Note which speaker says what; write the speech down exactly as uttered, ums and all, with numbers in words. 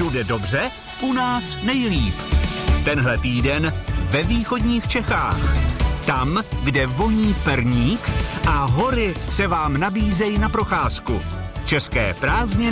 Speaker 1: Všude dobře, u nás nejlíp. Tenhle týden ve východních Čechách. Tam, kde voní perník a hory se vám nabízejí na procházku. České prázdniny